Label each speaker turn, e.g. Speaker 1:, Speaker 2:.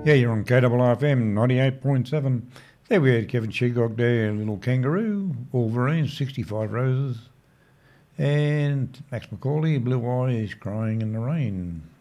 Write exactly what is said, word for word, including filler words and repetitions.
Speaker 1: Yeah, you're on K R F M ninety-eight point seven. There we had Kevin Sheecock there, Little Kangaroo, Wolverine, sixty-five Roses, and Max McCauley, Blue Eyes Crying in the Rain.